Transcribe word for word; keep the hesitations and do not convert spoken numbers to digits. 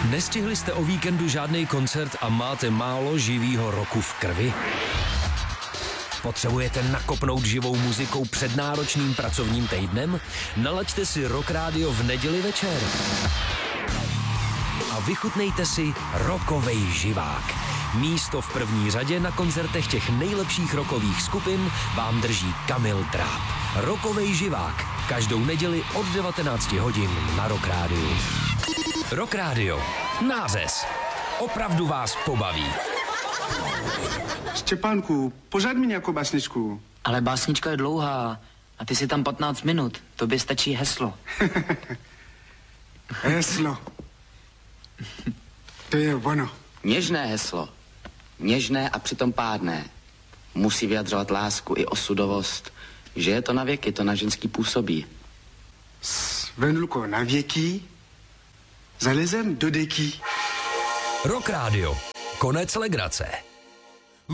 Nestihli jste o víkendu žádný koncert a máte málo živýho roku v krvi? Potřebujete nakopnout živou muzikou před náročným pracovním týdnem? Nalaďte si Rock Radio v neděli večer. A vychutnejte si rockovej živák. Místo v první řadě na koncertech těch nejlepších rockových skupin vám drží Kamil Tráb. Rockovej živák. Každou neděli od devatenácti hodin na Rock Radio. Rock Radio. Nářez. Opravdu vás pobaví. Štěpánku, pořád mi nějakou básničku. Ale básnička je dlouhá a ty si tam patnáct minut. Tobě stačí heslo. Heslo. To je ono. Něžné heslo. Něžné a přitom pádné. Musí vyjadřovat lásku i osudovost. Že je to na věky, to na ženský působí. Svenluko, na věky? Zalezem do deky. Rock Radio. Konec legrace.